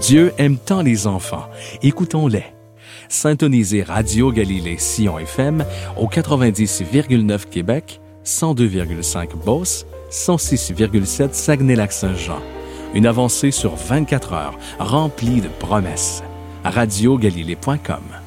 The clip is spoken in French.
Dieu aime tant les enfants. Écoutons-les. Syntonisez Radio Galilée Sion FM au 90,9 Québec, 102,5 Beauce, 106,7 Saguenay-Lac-Saint-Jean. Une avancée sur 24 heures, remplie de promesses. radiogalilée.com